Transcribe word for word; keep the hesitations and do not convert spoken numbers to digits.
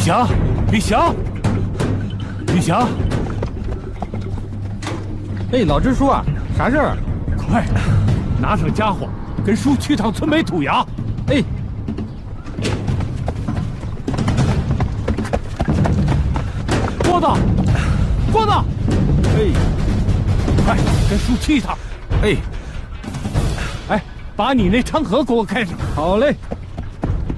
祥，李祥，李祥！ 哎，老支书啊，啥事儿？ 快，拿上家伙，跟叔去趟村北土衙。 哎。 郭子，郭子， 哎， 快跟叔去一趟。 哎， 哎，把你那昌河给我开上。 好嘞。